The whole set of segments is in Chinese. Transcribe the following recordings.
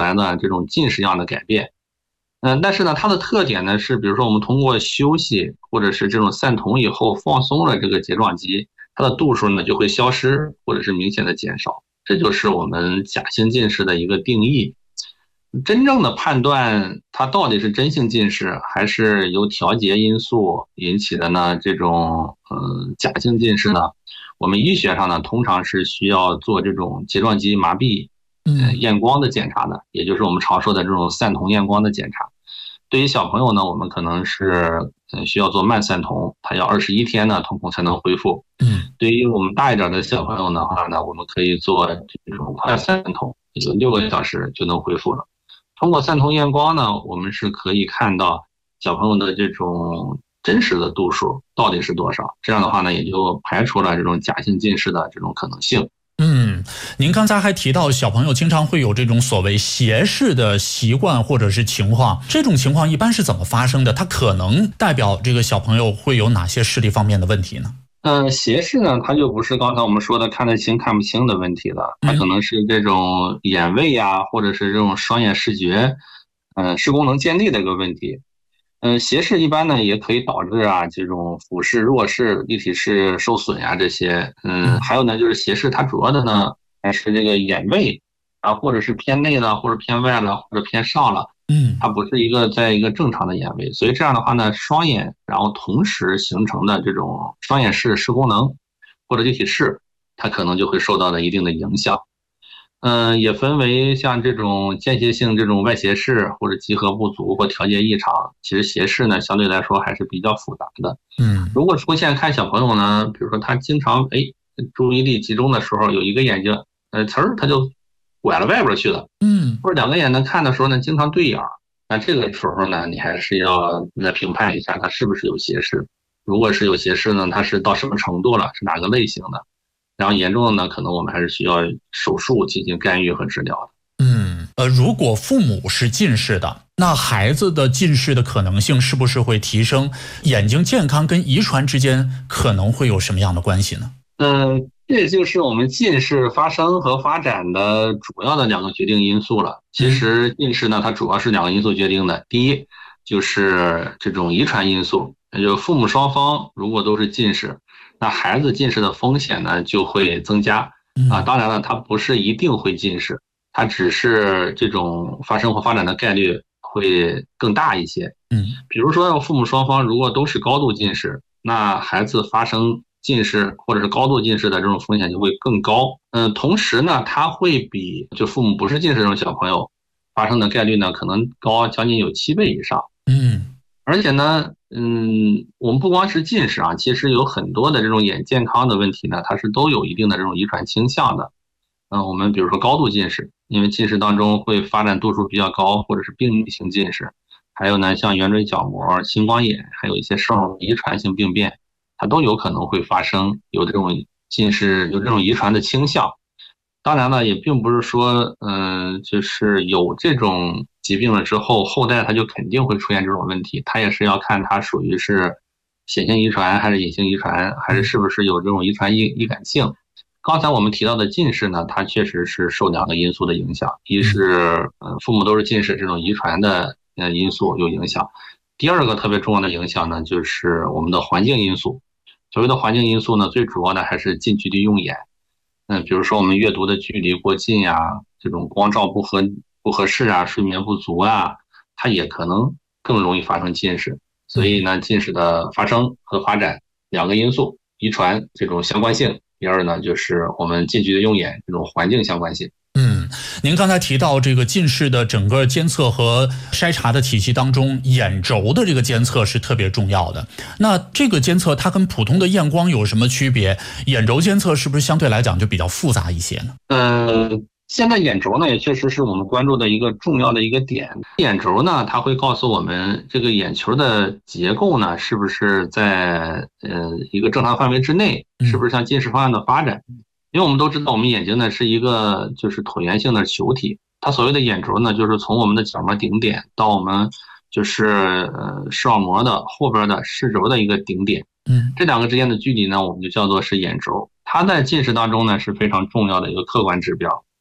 来的这种近视样的改变。但是呢，它的特点呢是，比如说我们通过休息或者是这种散瞳以后放松了这个睫状肌，它的度数呢就会消失或者是明显的减少，这就是我们假性近视的一个定义。真正的判断它到底是真性近视还是由调节因素引起的呢？这种假性近视呢，我们医学上呢通常是需要做这种睫状肌麻痹验光的检查的，也就是我们常说的这种散瞳验光的检查。对于小朋友呢，我们可能是需要做慢散瞳，它要21天呢瞳孔才能恢复。对于我们大一点的小朋友的话呢，我们可以做这种快散瞳，也就6个小时就能恢复了。通过散瞳验光呢，我们是可以看到小朋友的这种真实的度数到底是多少，这样的话呢，也就排除了这种假性近视的这种可能性。 您刚才还提到小朋友经常会有这种所谓斜视的习惯或者是情况，这种情况一般是怎么发生的？它可能代表这个小朋友会有哪些视力方面的问题呢？ 斜视呢，它就不是刚才我们说的看得清看不清的问题了，它可能是这种眼位呀，或者是这种双眼视觉，视功能见力的一个问题。斜视一般呢也可以导致这种俯视、弱视、立体视受损呀这些。还有呢就是斜视它主要的呢还是这个眼位或者是偏内了，或者偏外了，或者偏上了。它不是在一个正常的眼位，所以这样的话呢，双眼然后同时形成的这种双眼视视功能或者立体视，它可能就会受到了一定的影响。也分为像这种间歇性这种外斜视或者集合不足或调节异常，其实斜视呢相对来说还是比较复杂的。如果出现看小朋友呢，比如说他经常注意力集中的时候，有一个眼睛他就拐了外边去了，或者两个眼呢看的时候呢经常对眼，那这个时候呢你还是要来评判一下他是不是有斜视。如果是有斜视呢，它是到什么程度了，是哪个类型的，然后严重的呢可能我们还是需要手术进行干预和治疗的。 如果父母是近视的，那孩子的近视的可能性是不是会提升？眼睛健康跟遗传之间可能会有什么样的关系呢？ 这就是我们近视发生和发展的主要的2个决定因素了。其实近视呢，它主要是2个因素决定的。第一就是这种遗传因素，也就是父母双方如果都是近视，那孩子近视的风险呢就会增加。当然了，它不是一定会近视，它只是这种发生或发展的概率会更大一些。比如说父母双方如果都是高度近视，那孩子发生近视或者是高度近视的这种风险就会更高。同时呢，它会比就父母不是近视这种小朋友发生的概率呢可能高将近有7倍以上。而且呢，我们不光是近视其实有很多的这种眼健康的问题呢，它是都有一定的这种遗传倾向的。我们比如说高度近视，因为近视当中会发展度数比较高，或者是病理性近视，还有呢像圆锥角膜、青光眼，还有一些生物遗传性病变，它都有可能会发生有这种近视，有这种遗传的倾向。当然了，也并不是说，就是有这种疾病了之后，后代它就肯定会出现这种问题，它也是要看它属于是显性遗传还是隐性遗传，还是不是有这种遗传易感性。刚才我们提到的近视呢，它确实是受2个因素的影响，一是父母都是近视，这种遗传的因素有影响。第2个特别重要的影响呢，就是我们的环境因素。所谓的环境因素呢，最主要的还是近距离用眼。比如说我们阅读的距离过近这种光照不合适睡眠不足它也可能更容易发生近视。所以呢，近视的发生和发展2个因素，遗传这种相关性，第2呢就是我们近距离用眼这种环境相关性。 您刚才提到这个近视的整个监测和筛查的体系当中，眼轴的这个监测是特别重要的。那这个监测它跟普通的验光有什么区别？眼轴监测是不是相对来讲就比较复杂一些呢？ 现在眼轴呢也确实是我们关注的一个重要的一个点。眼轴呢，它会告诉我们这个眼球的结构呢是不是在一个正常范围之内，是不是向近视方向的发展。因为我们都知道我们眼睛呢是一个就是椭圆形的球体，它所谓的眼轴呢就是从我们的角膜顶点到我们就是视网膜的后边的视轴的一个顶点。这2个之间的距离呢我们就叫做是眼轴。它在近视当中呢是非常重要的一个客观指标。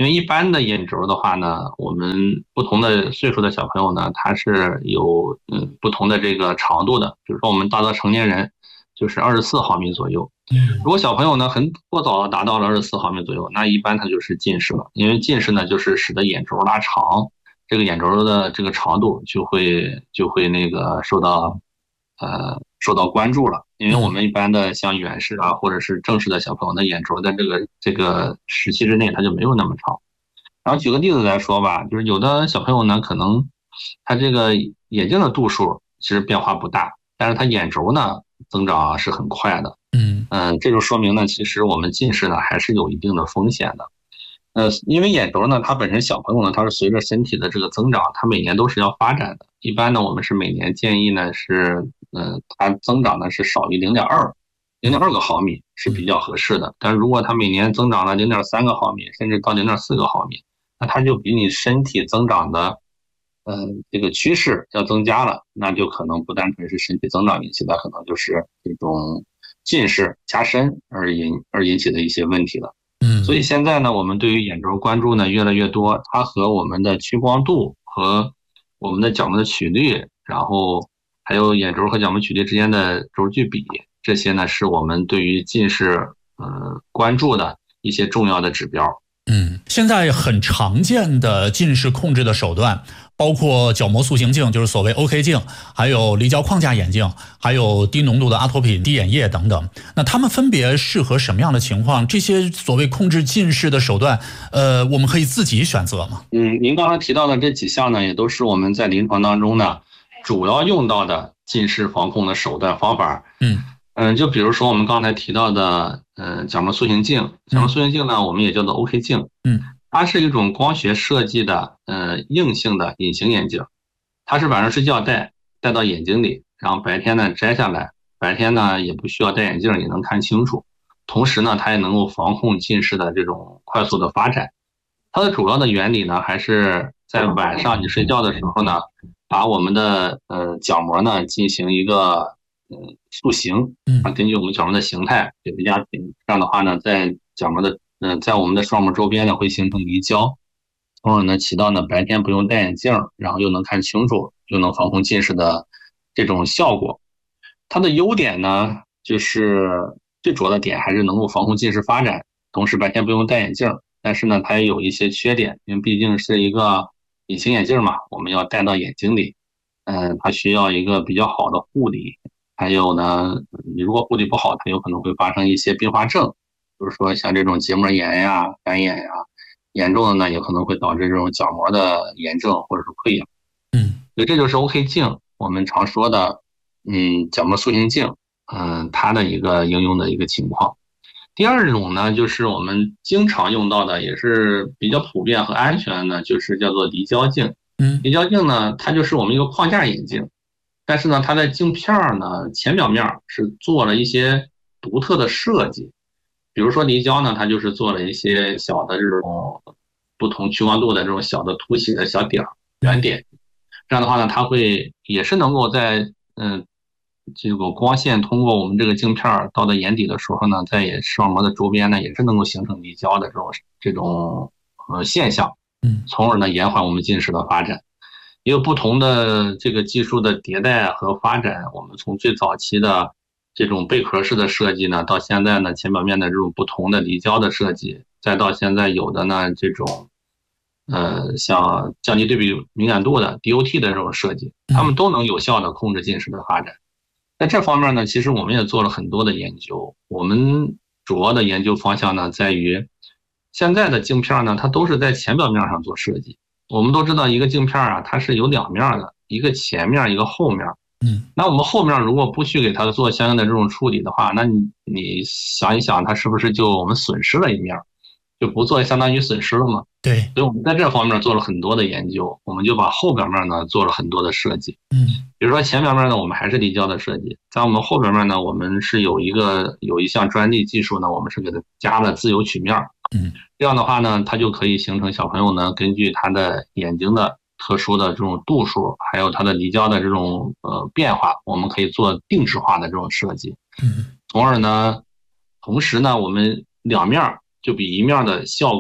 因为一般的眼轴的话呢，我们不同的岁数的小朋友呢，他是有不同的这个长度的。比如说我们大多成年人就是24毫米左右，如果小朋友呢很过早的达到了24毫米左右，那一般他就是近视了。因为近视呢就是使得眼轴拉长，这个眼轴的这个长度就会那个受到关注了。因为我们一般的像远视啊或者是正视的小朋友，那眼轴在这个时期之内它就没有那么长。然后举个例子来说吧，就是有的小朋友呢，可能他这个眼睛的度数其实变化不大，但是他眼轴呢增长是很快的。这就说明呢，其实我们近视呢还是有一定的风险的。因为眼轴呢，它本身小朋友呢，它是随着身体的这个增长，它每年都是要发展的。一般呢，我们是每年建议呢是，它增长呢是少于0.2个毫米是比较合适的。但是如果它每年增长了0.3个毫米，甚至到0.4个毫米，那它就比你身体增长的，这个趋势要增加了，那就可能不单纯是身体增长引起的，可能就是这种近视加深而引起的一些问题了。所以现在呢，我们对于眼轴关注呢越来越多，它和我们的屈光度和我们的角膜的曲率，然后还有眼轴和角膜曲率之间的轴距比，这些呢是我们对于近视关注的一些重要的指标。 现在很常见的近视控制的手段，包括角膜塑形镜，就是所谓 OK 镜，还有离焦框架眼镜，还有低浓度的阿托品滴眼液等等。那它们分别适合什么样的情况？这些所谓控制近视的手段，我们可以自己选择吗？ 您刚才提到的这几项呢，也都是我们在临床当中呢主要用到的近视防控的手段方法。就比如说我们刚才提到的，角膜塑形镜。角膜塑形镜呢，我们也叫做 OK 镜。它是一种光学设计的，硬性的隐形眼镜。它是晚上睡觉戴到眼睛里，然后白天呢摘下来，白天呢也不需要戴眼镜也能看清楚。同时呢，它也能够防控近视的这种快速的发展。它的主要的原理呢，还是在晚上你睡觉的时候呢，把我们的角膜呢进行一个塑形，根据我们角膜的形态给它压平。这样的话呢，在角膜的在我们的双膜周边呢会形成离焦，从而呢起到呢白天不用戴眼镜，然后又能看清楚，又能防控近视的这种效果。它的优点呢，就是最主要的点还是能够防控近视发展，同时白天不用戴眼镜。但是呢，它也有一些缺点，因为毕竟是一个隐形眼镜嘛，我们要戴到眼睛里，它需要一个比较好的护理。还有呢，你如果护理不好，它有可能会发生一些并发症，比如说像这种结膜炎呀、干眼呀，严重的呢也可能会导致这种角膜的炎症或者是溃疡。所以这就是 OK 镜，我们常说的角膜塑形镜，它的一个应用的一个情况。第二种呢，就是我们经常用到的，也是比较普遍和安全的，就是叫做离焦镜。离焦镜呢，它就是我们一个框架眼镜，但是呢，它的镜片呢前表面是做了一些独特的设计。比如说离焦呢，它就是做了一些小的这种不同屈光度的这种小的凸起的小点圆点。这样的话呢，它也是能够在这个光线通过我们这个镜片到了眼底的时候呢，在视网膜的周边呢，也是能够形成离焦的这种现象，从而呢延缓我们近视的发展。也有不同的这个技术的迭代和发展，我们从最早期的这种贝壳式的设计呢，到现在呢前表面的这种不同的离焦的设计，再到现在有的呢这种像降低对比敏感度的 DOT 的这种设计，它们都能有效的控制近视的发展。在这方面呢，其实我们也做了很多的研究。我们主要的研究方向呢，在于现在的镜片呢，它都是在前表面上做设计。我们都知道一个镜片啊，它是有两面的，一个前面，一个后面。那我们后面如果不去给它做相应的这种处理的话，那你想一想，它是不是就我们损失了一面，就不做相当于损失了吗？ 对， 所以我们在这方面做了很多的研究，我们就把后表面呢做了很多的设计。比如说前表面呢，我们还是离焦的设计，在我们后表面呢，我们是有一项专利技术呢，我们是给它加了自由曲面。这样的话呢，它就可以形成小朋友呢，根据他的眼睛的特殊的这种度数，还有它的离焦的这种变化，我们可以做定制化的这种设计。从而呢，同时呢，我们两面就比一面的效果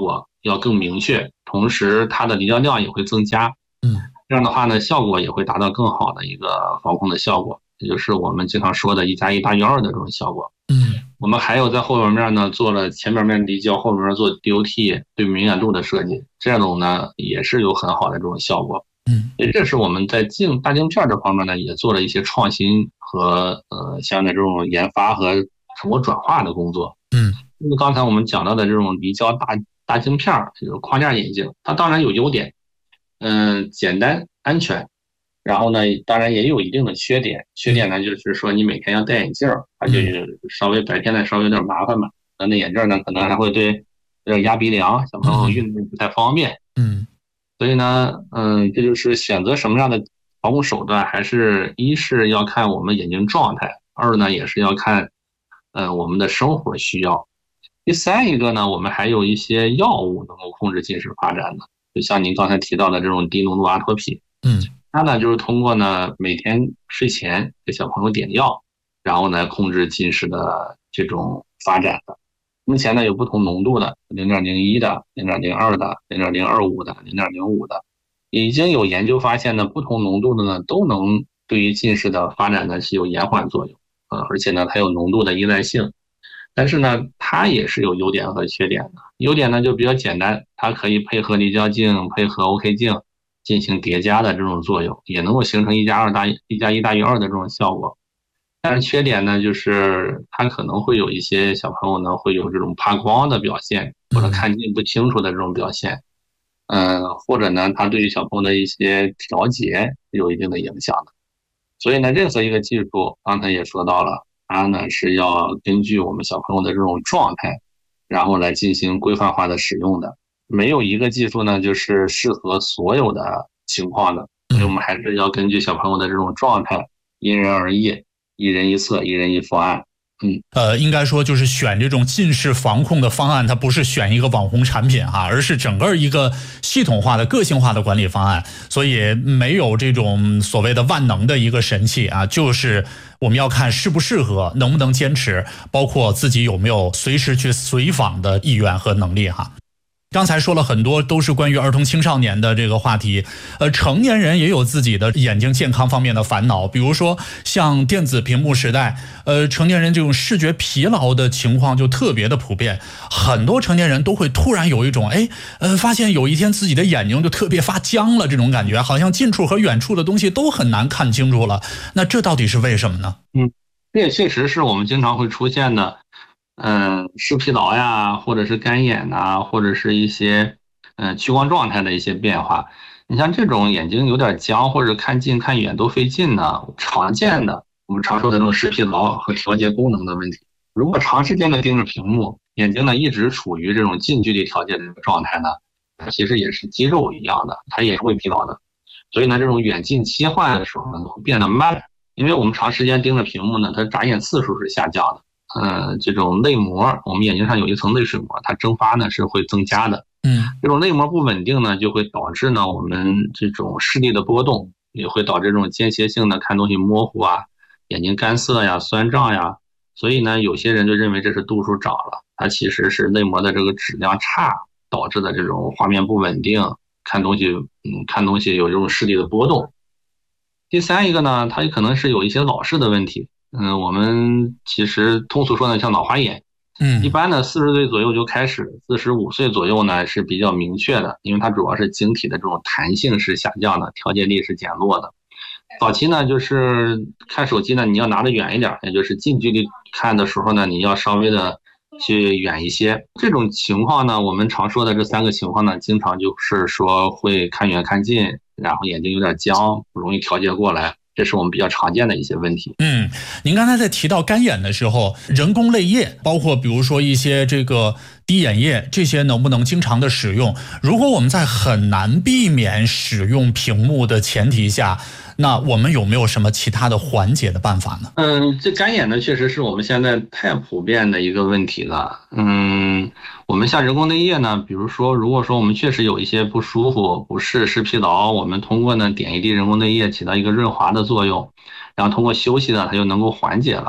要更明确，同时它的离焦量也会增加。这样的话呢，效果也会达到更好的一个防控的效果，也就是我们经常说的1+1大于2的这种效果。我们还有在后面呢做了前面离焦，后面做 DOT 对敏感度的设计，这种呢也是有很好的这种效果。这是我们在大镜片这方面呢也做了一些创新和相应的这种研发和成果转化的工作。那么刚才我们讲到的这种离焦大镜片，就是框架眼镜，它当然有优点，简单安全，然后呢当然也有一定的缺点。缺点呢就是说你每天要戴眼镜，它就稍微白天呢稍微有点麻烦吧。那眼镜呢可能还会对压鼻梁，小朋友运动不太方便。所以呢，这就是选择什么样的防护手段，还是一是要看我们眼睛状态，二呢也是要看我们的生活需要。第三一个呢，我们还有一些药物能够控制近视发展的，就像您刚才提到的这种低浓度阿托品。它呢就是通过呢每天睡前给小朋友点药，然后呢控制近视的这种发展的。目前呢有不同浓度的 0.01 的 0.02 的 0.025 的 0.05 的，已经有研究发现呢不同浓度的呢都能对于近视的发展呢是有延缓作用，而且呢它有浓度的依赖性。但是呢它也是有优点和缺点的。优点呢就比较简单，它可以配合离焦镜配合 OK 镜进行叠加的这种作用，也能够形成1+1大于2的这种效果。但是缺点呢就是它可能会有一些小朋友呢会有这种怕光的表现，或者看近不清楚的这种表现。或者呢它对于小朋友的一些调节有一定的影响的。所以呢任何一个技术刚才也说到了，它呢是要根据我们小朋友的这种状态，然后来进行规范化的使用的。没有一个技术呢就是适合所有的情况的，所以我们还是要根据小朋友的这种状态因人而异，一人一策，一人一方案。 应该说就是选这种近视防控的方案，它不是选一个网红产品哈，而是整个一个系统化的个性化的管理方案。所以没有这种所谓的万能的一个神器啊，就是我们要看适不适合，能不能坚持，包括自己有没有随时去随访的意愿和能力哈。刚才说了很多都是关于儿童青少年的这个话题，成年人也有自己的眼睛健康方面的烦恼，比如说像电子屏幕时代，成年人这种视觉疲劳的情况就特别的普遍，很多成年人都会突然有一种发现有一天自己的眼睛就特别发僵了，这种感觉好像近处和远处的东西都很难看清楚了，那这到底是为什么呢？ 这也确实是我们经常会出现的。视疲劳呀，或者是干眼呐，或者是一些屈光状态的一些变化。你像这种眼睛有点僵，或者看近看远都费劲呢，常见的我们常说的这种视疲劳和调节功能的问题。如果长时间的盯着屏幕，眼睛呢一直处于这种近距离调节的这个状态呢，它其实也是肌肉一样的，它也是会疲劳的。所以呢，这种远近切换的时候呢会变得慢，因为我们长时间盯着屏幕呢，它眨眼次数是下降的。这种泪膜，我们眼睛上有一层泪水膜，它蒸发呢是会增加的。这种泪膜不稳定呢，就会导致呢我们这种视力的波动，也会导致这种间歇性的看东西模糊啊，眼睛干涩呀、酸胀呀。所以呢，有些人就认为这是度数涨了，它其实是泪膜的这个质量差导致的这种画面不稳定，看东西有这种视力的波动。第三一个呢，它可能是有一些老视的问题。我们其实通俗说呢，像老花眼，一般呢40岁左右就开始，45岁左右呢是比较明确的，因为它主要是晶体的这种弹性是下降的，调节力是减弱的。早期呢就是看手机呢，你要拿得远一点，也就是近距离看的时候呢，你要稍微的去远一些。这种情况呢，我们常说的这3个情况呢，经常就是说会看远看近，然后眼睛有点僵，不容易调节过来。这是我们比较常见的一些问题。 您刚才在提到干眼的时候，人工泪液，包括比如说一些这个滴眼液，这些能不能经常的使用？如果我们在很难避免使用屏幕的前提下，那我们有没有什么其他的缓解的办法呢？ 这干眼呢，确实是我们现在太普遍的一个问题了。我们像人工泪液呢，比如说，如果说我们确实有一些不舒服、不适、视疲劳，我们通过呢点一滴人工泪液起到一个润滑的作用，然后通过休息呢，它就能够缓解了。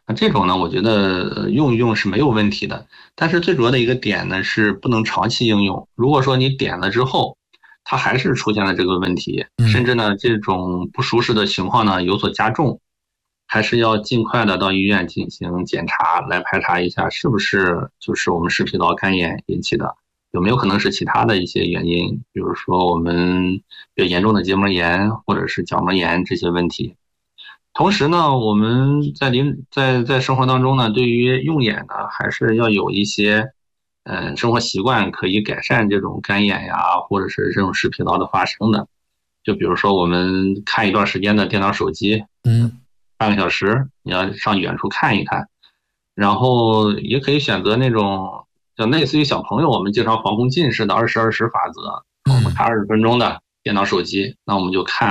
那这种呢，我觉得用一用是没有问题的，但是最主要的一个点呢是不能长期应用。如果说你点了之后，它还是出现了这个问题，甚至呢这种不舒适的情况呢有所加重，还是要尽快的到医院进行检查，来排查一下是不是就是我们视疲劳肝炎引起的，有没有可能是其他的一些原因，比如说我们比较严重的结膜炎或者是角膜炎这些问题。同时呢，我们在生活当中呢，对于用眼呢，还是要有一些生活习惯可以改善这种干眼呀，或者是这种视疲劳的发生的。就比如说我们看一段时间的电脑、手机，半个小时，你要上远处看一看，然后也可以选择那种就类似于小朋友我们经常防控近视的20-20法则，我们看20分钟的电脑手机，那我们就看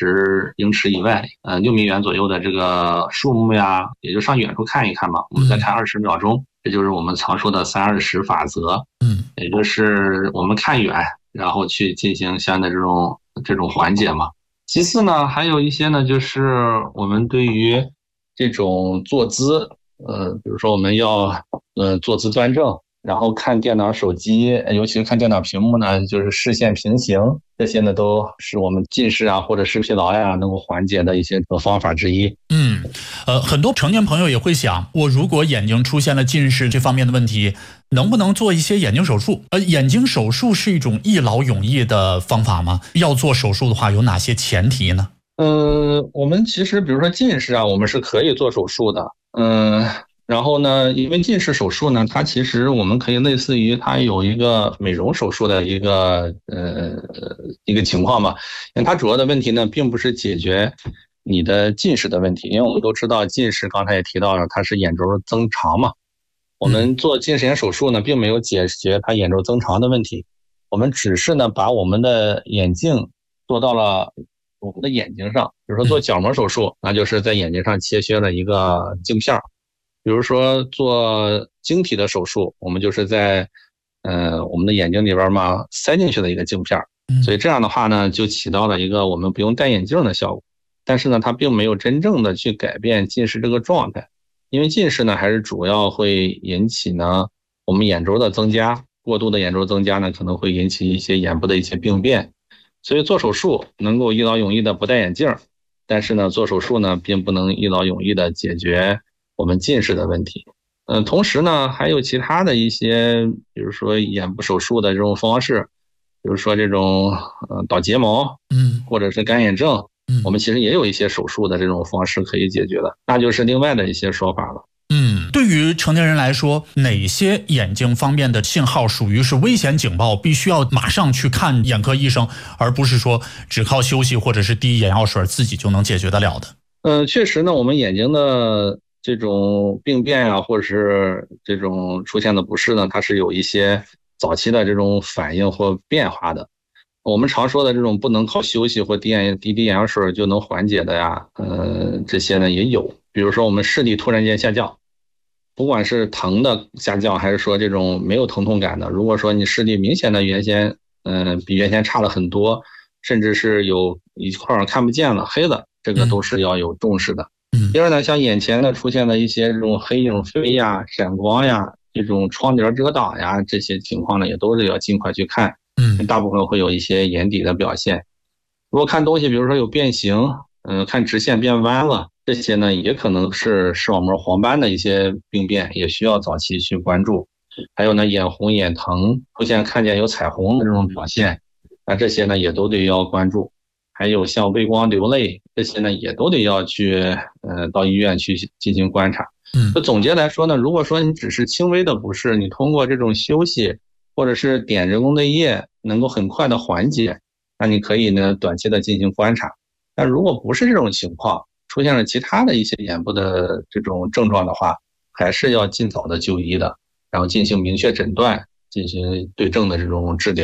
20英尺以外，6米远左右的这个树木呀，也就上远处看一看嘛，我们再看20秒钟，这就是我们常说的3-20法则，也就是我们看远，然后去进行相应的这种缓解嘛。其次呢，还有一些呢，就是我们对于这种坐姿，比如说我们要坐姿端正，然后看电脑、手机，尤其是看电脑屏幕呢，就是视线平行，这些呢都是我们近视啊或者视疲劳呀能够缓解的一些方法之一。 很多成年朋友也会想，我如果眼睛出现了近视这方面的问题，能不能做一些眼睛手术？眼睛手术是一种一劳永逸的方法吗？要做手术的话，有哪些前提呢？ 我们其实比如说近视啊，我们是可以做手术的。然后呢，因为近视手术呢，它其实我们可以类似于它有一个美容手术的一个情况吧。因为它主要的问题呢，并不是解决你的近视的问题，因为我们都知道近视刚才也提到了，它是眼轴增长嘛。我们做近视眼手术呢，并没有解决它眼轴增长的问题，我们只是呢把我们的眼镜做到了我们的眼睛上。比如说做角膜手术，那就是在眼睛上切削了一个镜片。比如说做晶体的手术，我们就是在我们的眼睛里边嘛塞进去的一个镜片，所以这样的话呢，就起到了一个我们不用戴眼镜的效果。但是呢，它并没有真正的去改变近视这个状态，因为近视呢还是主要会引起呢我们眼轴的增加，过度的眼轴增加呢可能会引起一些眼部的一些病变。所以做手术能够一劳永逸的不戴眼镜，但是呢做手术呢并不能一劳永逸的解决我们近视的问题。同时呢还有其他的一些，比如说眼部手术的这种方式，比如说这种倒睫毛，或者是干眼症，我们其实也有一些手术的这种方式可以解决的，那就是另外的一些说法了。 对于成年人来说，哪些眼睛方面的信号属于是危险警报，必须要马上去看眼科医生，而不是说只靠休息或者是滴眼药水自己就能解决得了的？ 确实呢，我们眼睛的这种病变啊，或者是这种出现的不适呢，它是有一些早期的这种反应或变化的。我们常说的这种不能靠休息或滴眼药水就能缓解的呀，这些呢也有。比如说我们视力突然间下降，不管是疼的下降，还是说这种没有疼痛感的，如果说你视力明显的比原先差了很多，甚至是有一块看不见了黑的，这个都是要有重视的。第二呢，像眼前呢出现的一些这种黑影飞呀、闪光呀、这种窗帘遮挡呀，这些情况呢也都是要尽快去看。大部分会有一些眼底的表现。如果看东西比如说有变形，看直线变弯了，这些呢也可能是视网膜黄斑的一些病变，也需要早期去关注。还有呢，眼红眼疼出现看见有彩虹的这种表现，那这些呢也都得要关注。还有像畏光流泪，这些呢也都得要去到医院去进行观察。就总结来说呢，如果说你只是轻微的不适，你通过这种休息或者是点人工泪液能够很快的缓解，那你可以呢短期的进行观察。但如果不是这种情况，出现了其他的一些眼部的这种症状的话，还是要尽早的就医的，然后进行明确诊断，进行对症的这种治疗。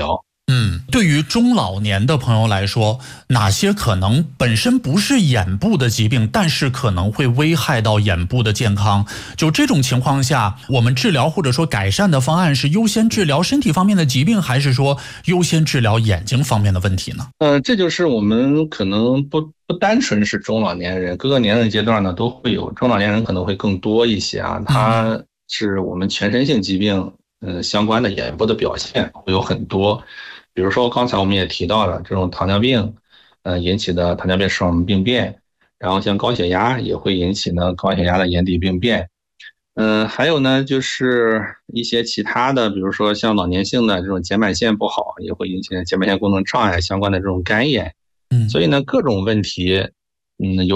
对于中老年的朋友来说，哪些可能本身不是眼部的疾病，但是可能会危害到眼部的健康？就这种情况下，我们治疗或者说改善的方案是优先治疗身体方面的疾病，还是说优先治疗眼睛方面的问题呢？ 这就是我们可能不单纯是中老年人，各个年龄阶段呢都会有，中老年人可能会更多一些啊。它是我们全身性疾病相关的眼部的表现会有很多。比如说刚才我们也提到了这种糖尿病引起的糖尿病视网膜病变，然后像高血压也会引起呢高血压的眼底病变。还有呢就是一些其他的，比如说像老年性的这种睑板腺不好，也会引起睑板腺功能障碍相关的这种干眼。所以呢各种问题有